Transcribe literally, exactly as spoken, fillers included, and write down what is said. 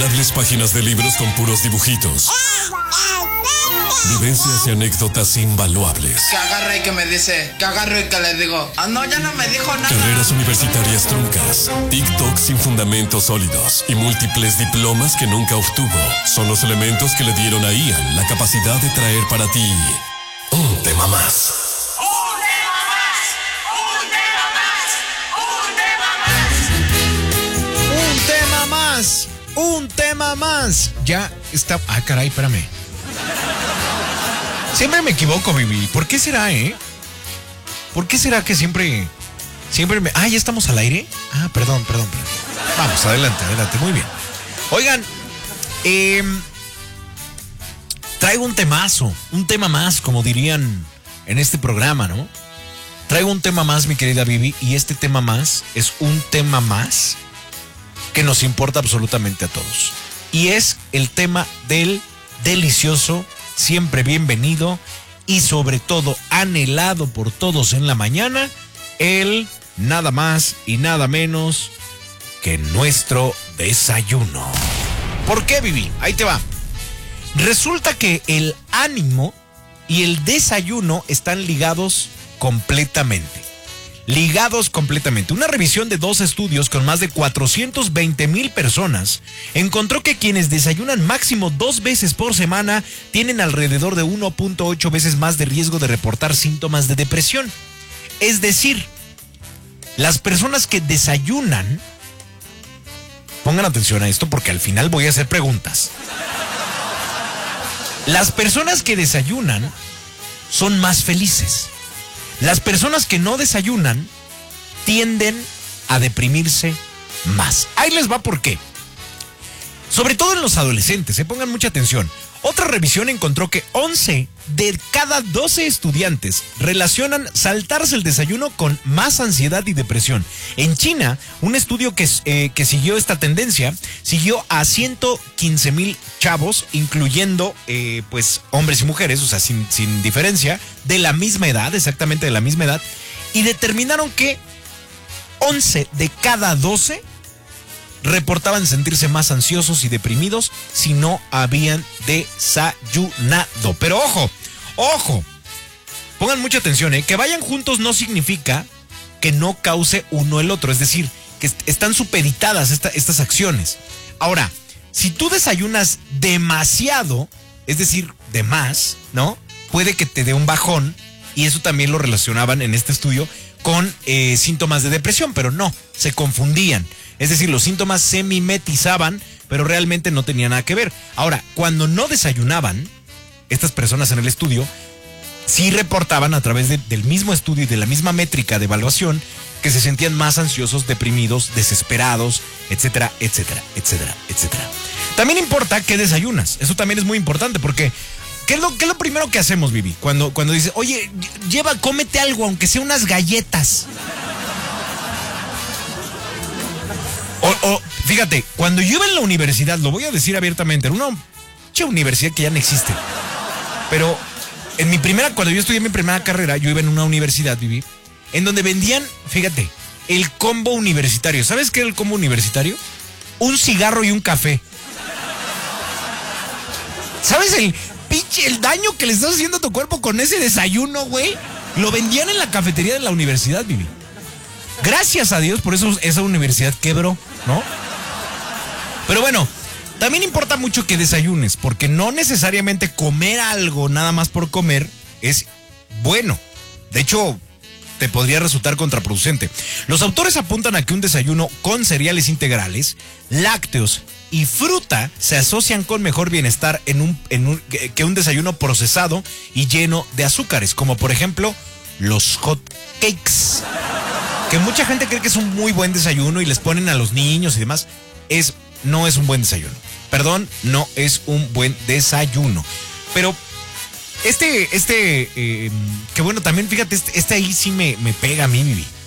Innumerables páginas de libros con puros dibujitos. Vivencias y anécdotas invaluables. Que agarra y que me dice, que agarro y que le digo, ah, no, ya no me dijo nada. Carreras universitarias truncas, TikTok sin fundamentos sólidos y múltiples diplomas que nunca obtuvo son los elementos que le dieron a Ian la capacidad de traer para ti un tema más. Un tema más, un tema más, un tema más. Un tema más, un tema más. Ya está. Ah, caray, espérame. Siempre me equivoco, Vivi. ¿Por qué será, eh? ¿Por qué será que siempre, siempre me... Ah, ¿ya estamos al aire? Ah, perdón, perdón, perdón. Vamos, adelante, adelante, muy bien. Oigan, eh, traigo un temazo, un tema más, como dirían en este programa, ¿no? Traigo un tema más, mi querida Vivi, y este tema más es un tema más que nos importa absolutamente a todos. Y es el tema del delicioso, siempre bienvenido y sobre todo anhelado por todos en la mañana, el nada más y nada menos que nuestro desayuno. ¿Por qué, Vivi? Ahí te va. Resulta que el ánimo y el desayuno están ligados completamente. Ligados completamente. Una revisión de dos estudios con más de cuatrocientos veinte mil personas encontró que quienes desayunan máximo dos veces por semana tienen alrededor de uno punto ocho veces más de riesgo de reportar síntomas de depresión. Es decir, las personas que desayunan, pongan atención a esto porque al final voy a hacer preguntas. Las personas que desayunan son más felices. Las personas que no desayunan tienden a deprimirse más. Ahí les va por qué. Sobre todo en los adolescentes, se pongan mucha atención. Otra revisión encontró que once de cada doce estudiantes relacionan saltarse el desayuno con más ansiedad y depresión. En China, un estudio que, eh, que siguió esta tendencia, siguió a ciento quince mil chavos, incluyendo eh, pues hombres y mujeres, o sea, sin, sin diferencia, de la misma edad, exactamente de la misma edad, y determinaron que once de cada doce reportaban sentirse más ansiosos y deprimidos si no habían desayunado. Pero ojo, ojo, pongan mucha atención, ¿eh? Que vayan juntos no significa que no cause uno el otro, es decir, que est- están supeditadas esta, estas acciones. Ahora, si tú desayunas demasiado, es decir, de más, ¿no? Puede que te dé un bajón, y eso también lo relacionaban en este estudio con eh, síntomas de depresión, pero no, se confundían. Es decir, los síntomas se mimetizaban, pero realmente no tenían nada que ver. Ahora, cuando no desayunaban, estas personas en el estudio sí reportaban a través de, del mismo estudio y de la misma métrica de evaluación que se sentían más ansiosos, deprimidos, desesperados, etcétera, etcétera, etcétera, etcétera. También importa qué desayunas. Eso también es muy importante porque ¿qué es lo, qué es lo primero que hacemos, Vivi? Cuando, cuando dices, oye, lleva, cómete algo, aunque sea unas galletas. O, o, fíjate, cuando yo iba en la universidad, lo voy a decir abiertamente, era una che, universidad que ya no existe. Pero en mi primera, cuando yo estudié mi primera carrera, yo iba en una universidad, Vivi, en donde vendían, fíjate, el combo universitario. ¿Sabes qué era el combo universitario? Un cigarro y un café. ¿Sabes el pinche, el daño que le estás haciendo a tu cuerpo con ese desayuno, güey? Lo vendían en la cafetería de la universidad, Vivi. Gracias a Dios, por eso esa universidad quebró, ¿no? Pero bueno, también importa mucho que desayunes, porque no necesariamente comer algo nada más por comer es bueno. De hecho, te podría resultar contraproducente. Los autores apuntan a que un desayuno con cereales integrales, lácteos y fruta se asocian con mejor bienestar en un, en un, que un desayuno procesado y lleno de azúcares, como por ejemplo los hot cakes, que mucha gente cree que es un muy buen desayuno y les ponen a los niños y demás. Es, no es un buen desayuno. Perdón, no es un buen desayuno. Pero este, este, eh, que bueno, también fíjate, este, este ahí sí me, me pega a mí, Vivi.